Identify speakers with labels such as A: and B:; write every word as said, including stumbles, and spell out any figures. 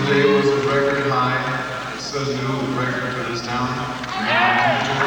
A: today was a record high. It's a new record for this town.